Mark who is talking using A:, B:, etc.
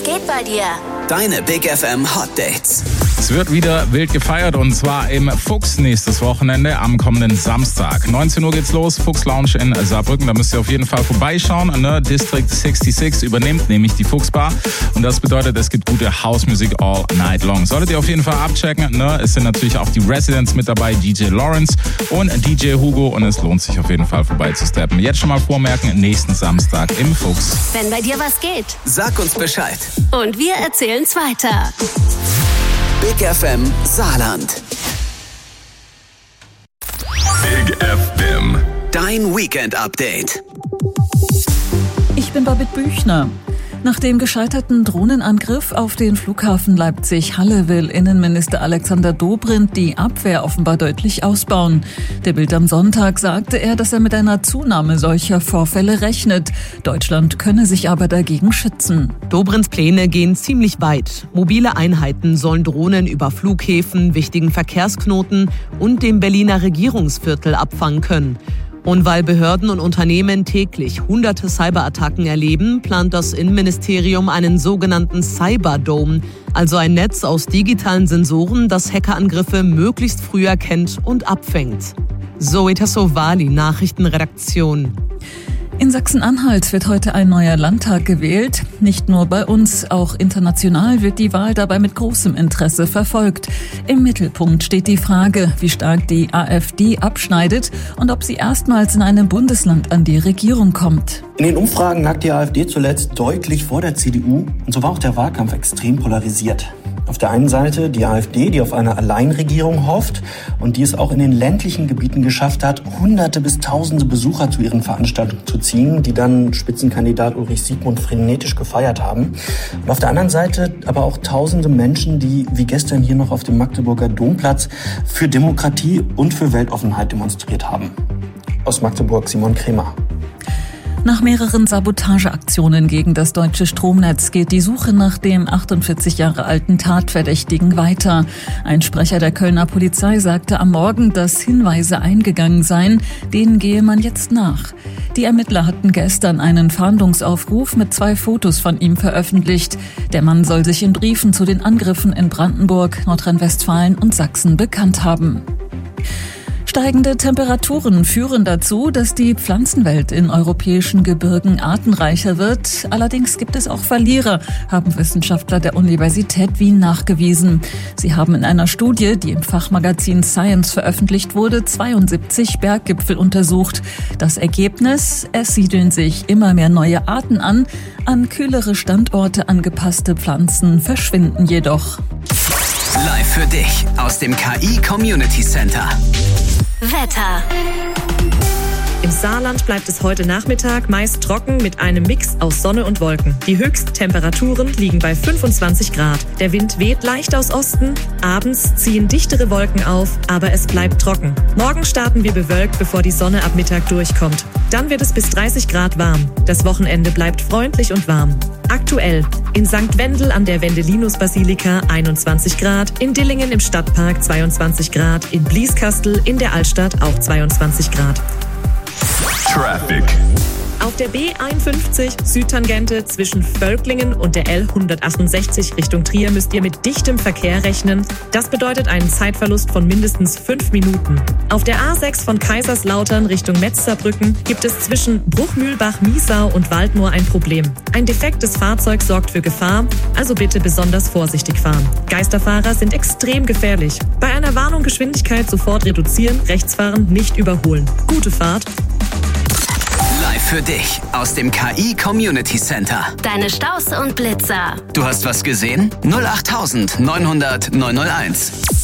A: geht bei dir?
B: Deine Big FM Hot Dates.
C: Es wird wieder wild gefeiert und zwar im Fuchs nächstes Wochenende am kommenden Samstag. 19 Uhr geht's los, Fuchs Lounge in Saarbrücken. Da müsst ihr auf jeden Fall vorbeischauen. District 66 übernimmt nämlich die Fuchsbar und das bedeutet, es gibt gute Housemusik all night long. Solltet ihr auf jeden Fall abchecken. Es sind natürlich auch die Residents mit dabei, DJ Lawrence und DJ Hugo und es lohnt sich auf jeden Fall vorbeizusteppen. Jetzt schon mal vormerken, nächsten Samstag im Fuchs.
A: Wenn bei dir was geht,
B: Sag uns Bescheid.
A: und wir erzählen's weiter.
B: Big FM Saarland.
D: Big FM.
B: Dein Weekend-Update.
E: Ich bin Babette Büchner. Nach dem gescheiterten Drohnenangriff auf den Flughafen Leipzig-Halle will Innenminister Alexander Dobrindt die Abwehr offenbar deutlich ausbauen. Der Bild am Sonntag sagte er, dass er mit einer Zunahme solcher Vorfälle rechnet. Deutschland könne sich aber dagegen schützen.
F: Dobrindts Pläne gehen ziemlich weit. Mobile Einheiten sollen Drohnen über Flughäfen, wichtigen Verkehrsknoten und dem Berliner Regierungsviertel abfangen können. Und weil Behörden und Unternehmen täglich hunderte Cyberattacken erleben, plant das Innenministerium einen sogenannten Cyberdome, also ein Netz aus digitalen Sensoren, das Hackerangriffe möglichst früh erkennt und abfängt. Zoe Tassovali, Nachrichtenredaktion.
E: In Sachsen-Anhalt wird heute ein neuer Landtag gewählt. Nicht nur bei uns, auch international wird die Wahl dabei mit großem Interesse verfolgt. Im Mittelpunkt steht die Frage, wie stark die AfD abschneidet und ob sie erstmals in einem Bundesland an die Regierung kommt.
G: In den Umfragen lag die AfD zuletzt deutlich vor der CDU und so war auch der Wahlkampf extrem polarisiert. Auf der einen Seite die AfD, die auf eine Alleinregierung hofft und die es auch in den ländlichen Gebieten geschafft hat, Hunderte bis Tausende Besucher zu ihren Veranstaltungen zu ziehen, die dann Spitzenkandidat Ulrich Siegmund frenetisch gefeiert haben. Und auf der anderen Seite aber auch Tausende Menschen, die wie gestern hier noch auf dem Magdeburger Domplatz für Demokratie und für Weltoffenheit demonstriert haben. Aus Magdeburg Simon Kremer.
E: Nach mehreren Sabotageaktionen gegen das deutsche Stromnetz geht die Suche nach dem 48 Jahre alten Tatverdächtigen weiter. Ein Sprecher der Kölner Polizei sagte am Morgen, dass Hinweise eingegangen seien. Denen gehe man jetzt nach. Die Ermittler hatten gestern einen Fahndungsaufruf mit 2 Fotos von ihm veröffentlicht. Der Mann soll sich in Briefen zu den Angriffen in Brandenburg, Nordrhein-Westfalen und Sachsen bekannt haben. Steigende Temperaturen führen dazu, dass die Pflanzenwelt in europäischen Gebirgen artenreicher wird. Allerdings gibt es auch Verlierer, haben Wissenschaftler der Universität Wien nachgewiesen. Sie haben in einer Studie, die im Fachmagazin Science veröffentlicht wurde, 72 Berggipfel untersucht. Das Ergebnis: Es siedeln sich immer mehr neue Arten an kühlere Standorte angepasste Pflanzen verschwinden jedoch.
B: Live für dich aus dem KI Community Center.
A: Wetter.
H: Im Saarland bleibt es heute Nachmittag meist trocken mit einem Mix aus Sonne und Wolken. Die Höchsttemperaturen liegen bei 25 Grad. Der Wind weht leicht aus Osten. Abends ziehen dichtere Wolken auf, aber es bleibt trocken. Morgen starten wir bewölkt, bevor die Sonne ab Mittag durchkommt. Dann wird es bis 30 Grad warm. Das Wochenende bleibt freundlich und warm. Aktuell in St. Wendel an der Wendelinus-Basilika 21 Grad, in Dillingen im Stadtpark 22 Grad, in Blieskastel in der Altstadt auch 22 Grad.
D: Traffic.
H: Auf der B51 Südtangente zwischen Völklingen und der L168 Richtung Trier müsst ihr mit dichtem Verkehr rechnen. Das bedeutet einen Zeitverlust von mindestens 5 Minuten. Auf der A6 von Kaiserslautern Richtung Metzsaarbrücken gibt es zwischen Bruchmühlbach-Miesau und Waldmoor ein Problem. Ein defektes Fahrzeug sorgt für Gefahr, also bitte besonders vorsichtig fahren. Geisterfahrer sind extrem gefährlich. Bei einer Warnung Geschwindigkeit sofort reduzieren, rechts fahren, nicht überholen. Gute Fahrt.
B: Live für dich aus dem KI Community Center.
A: Deine Staus und Blitzer.
B: Du hast was gesehen? 08900 901.